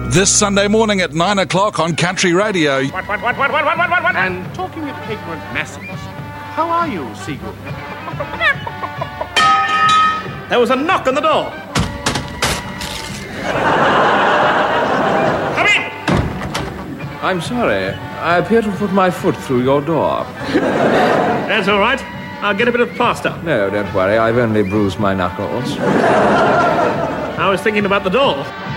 This Sunday morning at 9 o'clock on Country Radio. What? And talking of ignorant masses, how are you, Seagull? There was a knock on the door. Come in! I'm sorry. I appear to have put my foot through your door. That's all right. I'll get a bit of plaster. No, don't worry. I've only bruised my knuckles. I was thinking about the door.